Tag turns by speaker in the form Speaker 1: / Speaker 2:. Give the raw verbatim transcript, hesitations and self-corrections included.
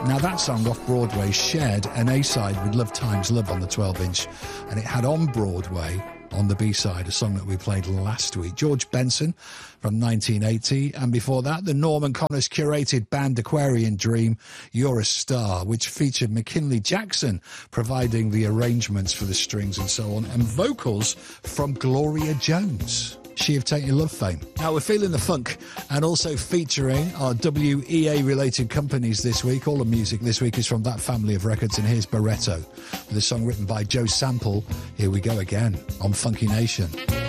Speaker 1: Now, that song off Broadway shared an A-side with Love Times Love on the twelve inch, and it had on Broadway, on the B-side, a song that we played last week, George Benson from nineteen eighty, and before that, the Norman Connors curated band Aquarian Dream, You're a Star, which featured McKinley Jackson providing the arrangements for the strings and so on, and vocals from Gloria Jones. She of Take Your Love fame. Now, we're feeling the funk and also featuring our W E A-related companies this week. All the music this week is from that family of records, and here's Barretto with a song written by Joe Sample. Here we go again on Funky Nation.